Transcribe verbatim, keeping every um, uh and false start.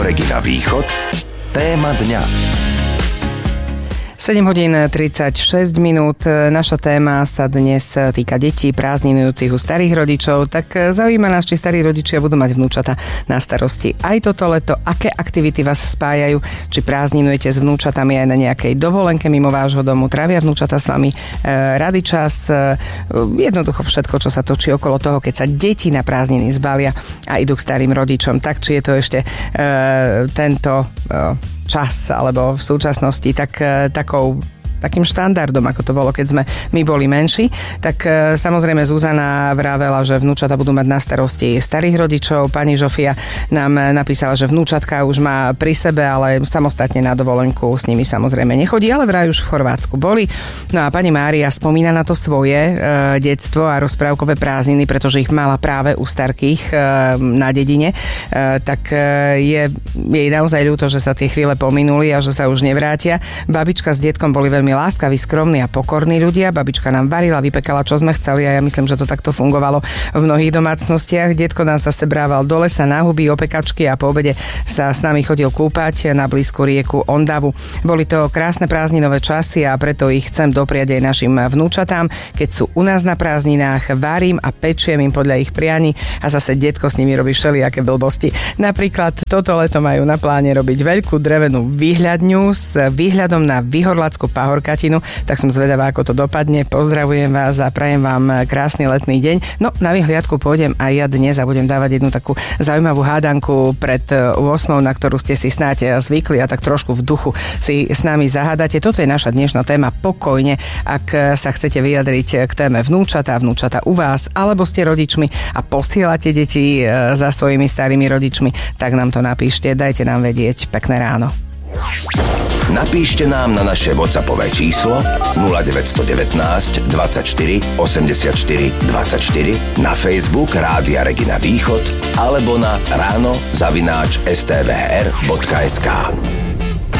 Regina Východ. Téma dňa. sedem hodín tridsaťšesť minút. Naša téma sa dnes týka detí prázdninujúcich u starých rodičov. Tak zaujíma nás, či starí rodičia budú mať vnúčata na starosti aj toto leto. Aké aktivity vás spájajú? Či prázdninujete s vnúčatami aj na nejakej dovolenke mimo vášho domu? Trávia vnúčata s vami e, rady čas? E, jednoducho všetko, čo sa točí okolo toho, keď sa deti na prázdniny zbalia a idú k starým rodičom. Tak či je to ešte e, tento... E, čas, alebo v súčasnosti tak, takou takým štandardom, ako to bolo, keď sme my boli menší. Tak e, samozrejme Zuzana vravela, že vnúčata budú mať na starosti starých rodičov. Pani Žofia nám napísala, že vnúčatka už má pri sebe, ale samostatne na dovolenku s nimi samozrejme nechodí, ale vraj už v Chorvátsku boli. No a pani Mária spomína na to svoje e, detstvo a rozprávkové prázdniny, pretože ich mala práve u starkých e, na dedine. E, tak e, je jej naozaj ľúto, že sa tie chvíle pominuli a že sa už nevrátia. Babička s detkom boli veľmi láskaví, skromní a pokorní ľudia. Babička nám varila, vypekala, čo sme chceli a ja myslím, že to takto fungovalo v mnohých domácnostiach. Detko nás zase brával do lesa na huby, opekačky a po obede sa s nami chodil kúpať na blízku rieku Ondavu. Boli to krásne prázdninové časy a preto ich chcem dopriať aj našim vnúčatám. Keď sú u nás na prázdninách, varím a pečiem im podľa ich prianí a zase detko s nimi robí všelijaké blbosti. Napríklad toto leto majú na pláne robiť veľkú drevenú výhľadňu s výhľadom na Vyhorlackú pahorku Katinu, tak som zvedavá, ako to dopadne. Pozdravujem vás a prajem vám krásny letný deň. No, na vyhliadku pôjdem aj ja dnes a budem dávať jednu takú zaujímavú hádanku pred ôsmou, na ktorú ste si snáď zvykli a tak trošku v duchu si s nami zahádate. Toto je naša dnešná téma. Pokojne, ak sa chcete vyjadriť k téme vnúčata, vnúčata u vás, alebo ste rodičmi a posielate deti za svojimi starými rodičmi, tak nám to napíšte, dajte nám vedieť. Pekné ráno. Napíšte nám na naše WhatsAppové číslo nula deväť jedna deväť dvadsaťštyri osemdesiatštyri dvadsaťštyri, na Facebook Rádia Regina Východ alebo na ráno zavináč es té vé er bodka es ká.